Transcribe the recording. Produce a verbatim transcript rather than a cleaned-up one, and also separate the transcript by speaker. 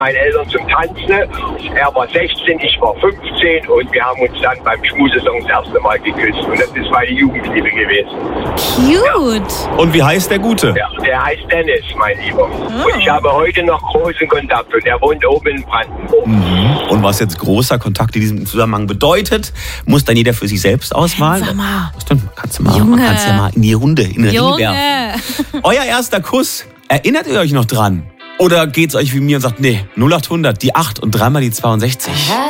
Speaker 1: meinen Eltern zum Tanzen. Er war sechzehn, ich war fünfzehn und wir haben uns dann beim Schmusesong das erste Mal geküsst. Und das ist meine Jugendliebe gewesen.
Speaker 2: Cute.
Speaker 3: Ja. Und wie heißt der Gute?
Speaker 1: Ja, der heißt Dennis, mein Lieber. Oh. Und ich habe heute noch großen Kontakt und er wohnt oben in Brandenburg.
Speaker 3: Mhm. Und was jetzt großer Kontakt in diesem Zusammenhang bedeutet, muss dann jeder für sich selbst ausmalen.
Speaker 2: Sag mal.
Speaker 3: Was denn? Kannst du mal,
Speaker 2: Junge.
Speaker 3: man kann's ja mal in die Runde, in den Ring werfen.
Speaker 2: Junge.
Speaker 3: Euer erster Kuss, erinnert ihr euch noch dran? Oder geht's euch wie mir und sagt, nee, null acht hundert, die acht und dreimal die zweiundsechzig?